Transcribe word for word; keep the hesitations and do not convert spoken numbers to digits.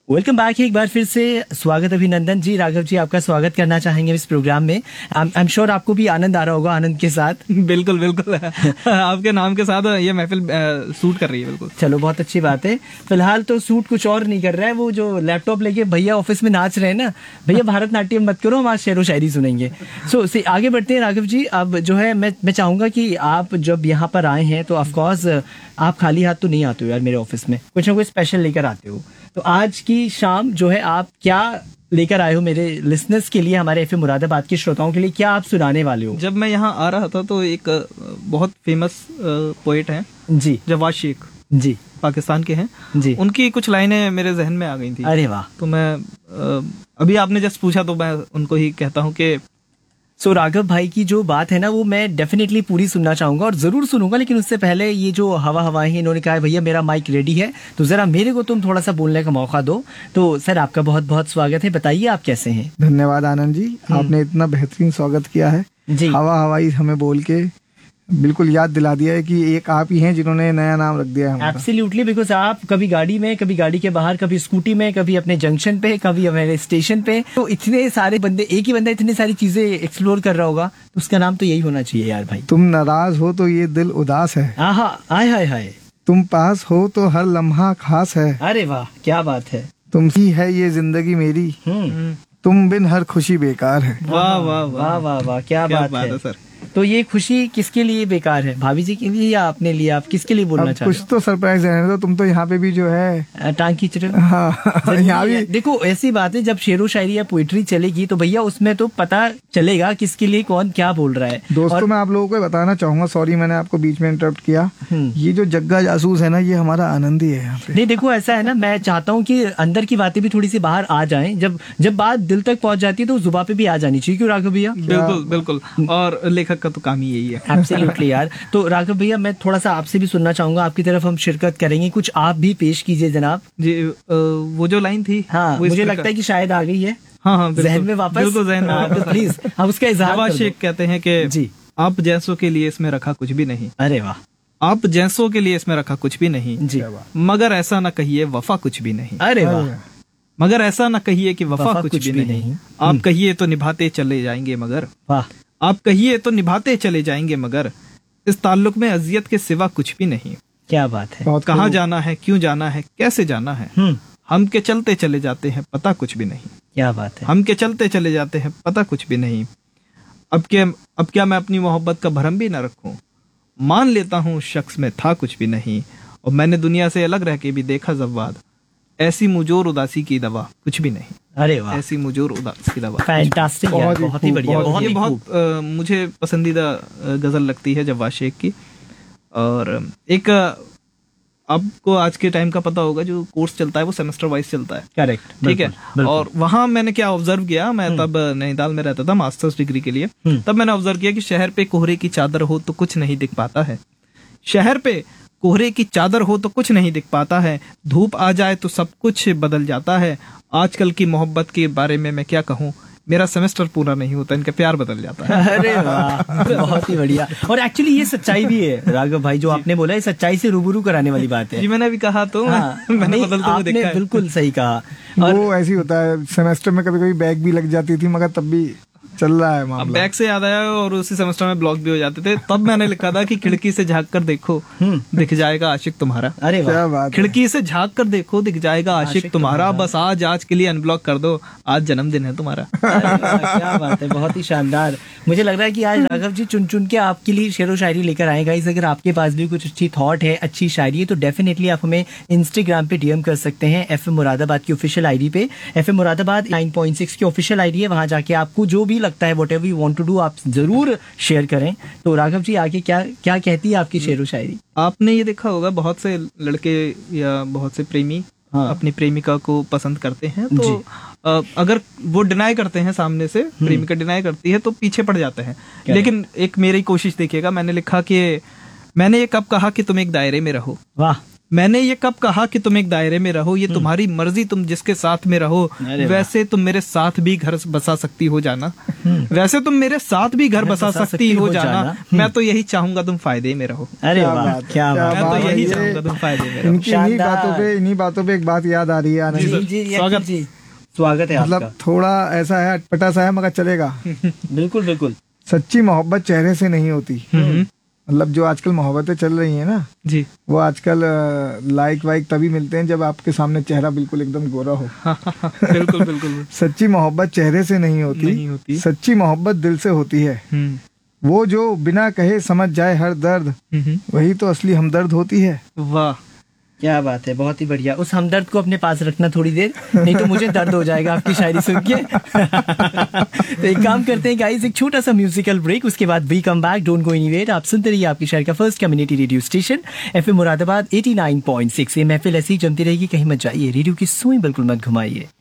Welcome back एक बार फिर से स्वागत अभिनंदन जी। राघव जी, आपका स्वागत करना चाहेंगे इस प्रोग्राम में। आई एम श्योर आपको भी आनंद आ रहा होगा आनंद के साथ। बिल्कुल बिल्कुल आपके नाम के साथ ये महफिल सूट कर रही है। बिल्कुल, चलो बहुत अच्छी बात है। फिलहाल तो सूट कुछ और नहीं कर रहा है, वो जो लैपटॉप लेके भैया ऑफिस में नाच रहे हैं ना, भैया भारतनाट्यम मत करो, हम आज शेरो शायरी सुनेंगे। सो so, आगे बढ़ते हैं राघव जी। अब जो है मैं मैं चाहूंगा कि आप जब यहाँ पर आए हैं तो ऑफकोर्स आप खाली हाथ तो नहीं आते हो यार मेरे ऑफिस में, कुछ ना कुछ स्पेशल लेकर आते हो। तो आज की शाम जो है आप क्या लेकर आए हो मेरे लिसनर्स के लिए, हमारे एफएम मुरादाबाद के श्रोताओं के लिए, क्या आप सुनाने वाले हो? जब मैं यहाँ आ रहा था तो एक बहुत फेमस पोएट हैं जी, जवाद शेख जी, पाकिस्तान के हैं जी, उनकी कुछ लाइनें मेरे जहन में आ गई थी। अरे वाह। तो मैं अभी आपने जस्ट पूछा तो मैं उनको ही कहता हूँ कि सो so, राघव भाई की जो बात है ना वो मैं डेफिनेटली पूरी सुनना चाहूंगा और जरूर सुनूंगा, लेकिन उससे पहले ये जो हवा हवाएं हैं, इन्होंने कहा है भैया मेरा माइक रेडी है तो जरा मेरे को तुम थोड़ा सा बोलने का मौका दो। तो सर आपका बहुत बहुत स्वागत है, बताइए आप कैसे हैं? धन्यवाद आनंद जी, आपने इतना बेहतरीन स्वागत किया है जी। हवा हवाई हमें बोल के बिल्कुल याद दिला दिया है कि एक आप ही हैं जिन्होंने नया नाम रख दिया है। एब्सोल्युटली, बिकॉज आप कभी गाड़ी में, कभी गाड़ी के बाहर, कभी स्कूटी में, कभी अपने जंक्शन पे, कभी हमारे स्टेशन पे, तो इतने सारे बंदे, एक ही बंदा इतनी सारी चीजें एक्सप्लोर कर रहा होगा तो उसका नाम तो यही होना चाहिए यार भाई। तुम नाराज हो तो ये दिल उदास है, आहा आय हाय हाय, तुम पास हो तो हर लम्हा खास है, अरे वाह क्या बात है, तुम ही है ये जिंदगी मेरी, तुम बिन हर खुशी बेकार है। वाह वाह वाह वाह वाह, क्या बात है सर। तो ये खुशी किसके लिए बेकार है, भाभी जी के लिए या अपने लिए? आप किसके लिए बोलना चाहते हो? कुछ तो सरप्राइज है, तो तुम तो यहाँ पे भी जो है टांग खींच रहे हो। हाँ, यहाँ भी देखो ऐसी बात है, जब शेरो शायरी या पोइट्री चलेगी तो भैया उसमें तो पता चलेगा किसके लिए कौन क्या बोल रहा है। दोस्तों और... मैं आप लोगों को बताना चाहूंगा, सॉरी मैंने आपको बीच में इंटरप्ट किया, ये जो जग्गा जासूस है ना ये हमारा आनंद ही है यहाँ पे। नहीं देखो ऐसा है ना, मैं चाहता हूँ कि अंदर की बातें भी थोड़ी सी बाहर आ जाए, जब जब बात दिल तक पहुंच जाती है तो जुबान पे भी आ जानी चाहिए। क्यों राघव भैया? बिल्कुल बिल्कुल, और लेखक का तो काम ही यही है। एब्सोल्युटली यार। तो राघव भैया मैं थोड़ा सा आपसे भी सुनना चाहूंगा, आपकी तरफ हम शिरकत करेंगे, कुछ आप भी पेश कीजिए जनाब जी। वो जो लाइन थी, हाँ मुझे लगता है कि शायद आ गई है हाँ हाँ जहन में वापस, बिल्कुल जहन में। तो प्लीज आप उसका इज़हार जवाद शेख कहते हैं कि जी, आप जैसों के लिए इसमें रखा कुछ भी नहीं। अरे वाह। आप जैसों के लिए इसमें रखा कुछ भी नहीं जी, मगर ऐसा न कहिए वफा कुछ भी नहीं। अरे वाह। मगर ऐसा न कहिए कि वफा, वफा कुछ, कुछ भी, भी नहीं, नहीं। आप कहिए तो निभाते चले जाएंगे मगर, वाह। आप कहिए तो निभाते चले जाएंगे मगर इस ताल्लुक में अजियत के सिवा कुछ भी नहीं। क्या बात है। कहाँ जाना है, क्यों जाना है, कैसे जाना है, हम के चलते चले जाते हैं पता कुछ भी नहीं। क्या बात है। हम के चलते चले जाते हैं पता कुछ भी नहीं। अब क्या अब क्या मैं अपनी मोहब्बत का भरम भी न रखूं, मान लेता हूँ शख्स में था कुछ भी नहीं, और मैंने दुनिया से अलग रह के भी देखा जव्वाद, ऐसी मुजोर उदासी की दवा कुछ भी नहीं। अरे वाह, ऐसी मुजोर उदासी की दवा। फैंटास्टिक, बहुत, बहुत ही बढ़िया, बहुत ही बहुत आ, मुझे पसंदीदा गजल लगती है जवाद शेख की। और एक आपको आज के टाइम का पता होगा, जो कोर्स चलता है वो सेमेस्टर वाइज चलता है। करेक्ट, ठीक है। और वहां मैंने क्या ऑब्जर्व किया, मैं तब नैनीताल में रहता था मास्टर्स डिग्री के लिए, तब मैंने ऑब्जर्व किया कि शहर पे कोहरे की चादर हो तो कुछ नहीं दिख पाता है। शहर पे कोहरे की चादर हो तो कुछ नहीं दिख पाता है, धूप आ जाए तो सब कुछ बदल जाता है। आजकल की मोहब्बत के बारे में मैं क्या कहूँ, मेरा सेमेस्टर पूरा नहीं होता, इनका प्यार बदल जाता है। अरे वाह, बहुत ही बढ़िया। और एक्चुअली ये सच्चाई भी है राघव भाई, जो आपने बोला है सच्चाई से रूबरू कराने वाली बात है। जी मैंने भी कहा तो हाँ, मैंने बदलते हुए देखा है। बिल्कुल सही कहा। और वो ऐसी होता है, सेमेस्टर में कभी कभी बैग भी लग जाती थी, मगर तब भी चल रहा है मामला। अब बैग से याद आया, और उसी सेमेस्टर में ब्लॉक भी हो जाते थे, तब मैंने लिखा था कि खिड़की से झांक कर देखो दिख जाएगा आशिक तुम्हारा। अरे क्या बात, खिड़की से झांक कर देखो दिख जाएगा आशिक तुम्हारा, बस आज आज के लिए अनब्लॉक कर दो, आज जन्मदिन है तुम्हारा। क्या बात है, बहुत ही शानदार। मुझे लग रहा है कि आज राघव जी चुन चुन के आपके लिए शेरो शायरी लेकर आएगा। इस अगर आपके पास भी कुछ अच्छी थॉट है, अच्छी शायरी है, तो डेफिनेटली आप हमें इंस्टाग्राम पे डीएम कर सकते हैं, एफएम मुरादाबाद की ऑफिशियल आईडी पे। FM Moradabad nine point six की ऑफिशियल आईडी है, वहां जाके आपको जो भी लगता है, whatever you want to do, आप जरूर शेयर करें। तो राघव जी आगे क्या क्या कहती है आपकी शेरो शायरी? आपने ये देखा होगा, बहुत से लड़के या बहुत से प्रेमी हाँ। अपनी प्रेमिका को पसंद करते हैं, तो आ, अगर वो डिनाई करते हैं, सामने से प्रेमिका डिनाई करती है तो पीछे पड़ जाते हैं। लेकिन एक मेरी कोशिश देखिएगा, मैंने लिखा कि मैंने ये कब कहा कि तुम एक दायरे में रहो, वाह, मैंने ये कब कहा कि तुम एक दायरे में रहो, ये तुम्हारी मर्जी, तुम जिसके साथ में रहो। वैसे तुम मेरे साथ भी घर बसा सकती हो जाना, वैसे तुम मेरे साथ भी घर बसा सकती हो जाना, मैं तो यही चाहूंगा तुम फायदे में रहो। अरे वाह, क्या बात, मैं तो यही चाहूंगा तुम फायदे में रहो। इनकी इन्हीं बातों पे इन्हीं बातों पे एक बात याद आ रही है आनंद जी जी। जी स्वागत जी, स्वागत है आपका। मतलब थोड़ा ऐसा है, अटपटा सा है, मगर चलेगा। बिल्कुल बिल्कुल। सच्ची मोहब्बत चेहरे से नहीं होती। मतलब जो आजकल मोहब्बतें चल रही है ना जी, वो आजकल लाइक वाइक तभी मिलते हैं जब आपके सामने चेहरा बिल्कुल एकदम गोरा हो। बिल्कुल बिल्कुल। सच्ची मोहब्बत चेहरे से नहीं होती, नहीं होती। सच्ची मोहब्बत दिल से होती है। वो जो बिना कहे समझ जाए हर दर्द, वही तो असली हमदर्द होती है। वाह, क्या बात है, बहुत ही बढ़िया। उस हमदर्द को अपने पास रखना थोड़ी देर, नहीं तो मुझे दर्द हो जाएगा आपकी शायरी सुन के। तो एक काम करते हैं गाइस, एक छोटा सा म्यूजिकल ब्रेक, उसके बाद we come back, don't go anywhere. आप सुनते रहिए आपकी शहर का first community radio station FM Moradabad eighty nine point six. ये महफिल ऐसी जमती रहेगी, कहीं मत जाइए, रेडियो की सुई बिल्कुल मत घुमाइए।